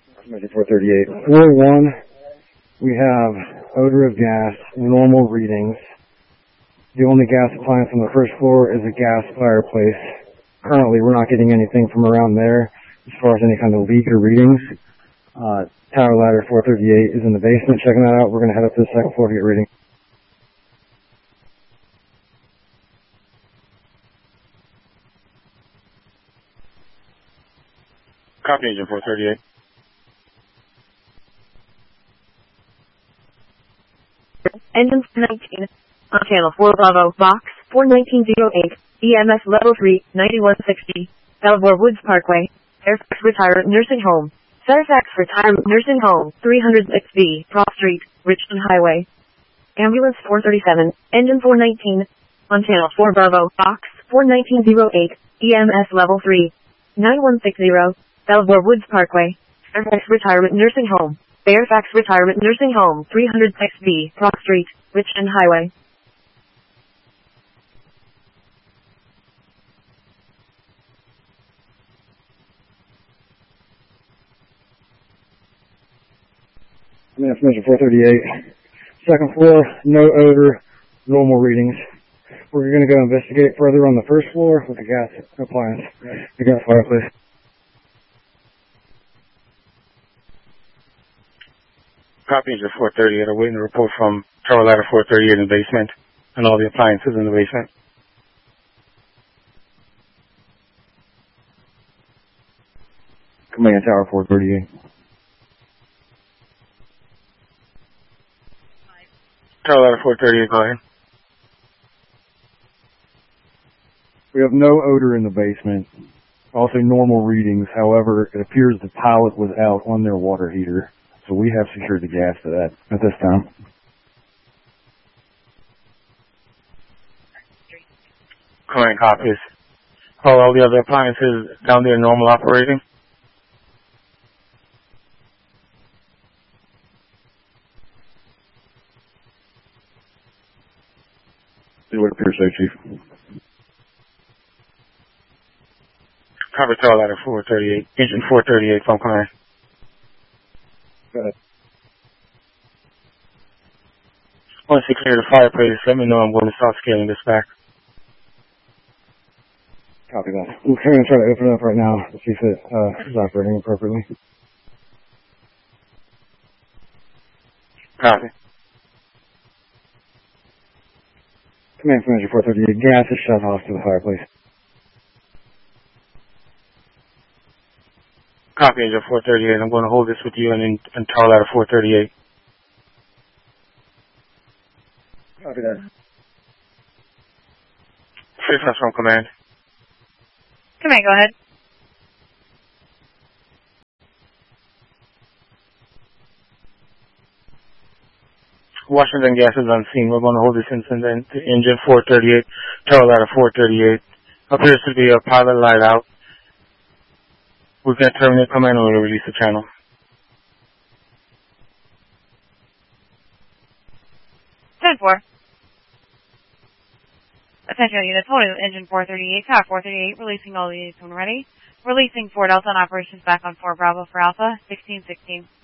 Measure 438. Floor 1, we have odor of gas, normal readings. The only gas appliance on the first floor is a gas fireplace. Currently, we're not getting anything from around there as far as any kind of leak or readings. Tower ladder 438 is in the basement. Checking that out. We're going to head up to the second floor to get reading. Copy, Agent 438. Engine 19, on channel 4 Bravo, box 41908, EMS level 3, 9160, Belvoir Woods Parkway, Fairfax Retirement Nursing Home, Fairfax Retirement Nursing Home, 306B, Broad Street, Richmond Highway. Ambulance 437, engine 419, on channel 4 Bravo, box 41908, EMS level 3, 9160, Belvoir Woods Parkway, Fairfax Retirement Nursing Home. Fairfax Retirement Nursing Home, 306B, Broad Street, Richmond Highway. Measure 438. Second floor, no odor, normal readings. We're going to go investigate further on the first floor with the gas appliance, the gas fireplace. Copy, Agent 438. Awaiting a report from tower ladder 438 in the basement and all the appliances in the basement. Command Tower 438. Tower ladder 438, go ahead. We have no odor in the basement. Also normal readings. However, it appears the pilot was out on their water heater. So we have secured the gas to that at this time. Command copies. Are all the other appliances down there normal operating? It would appear so, Chief. Copy, tower ladder 438. Agent 438 from command. Go ahead. Once you clear the fireplace, let me know. I'm going to start scaling this back. Copy that. We're going to try to open it up right now to see if it is operating appropriately. Copy. Command from Measure 438. Gas is shut off to the fireplace. Copy, Agent 438. I'm going to hold this with you and tower ladder 438. Copy that. Assistance from command. Command, go ahead. Washington Gas is on scene. We're going to hold this incident to engine 438, tower ladder 438. Appears to be a pilot light out. We can terminate command and we'll release the channel. 10-4. Attention units, holding engine 438, tower 438, releasing all units when ready. Releasing 4 Delta on operations back on 4 Bravo for Alpha, 1616.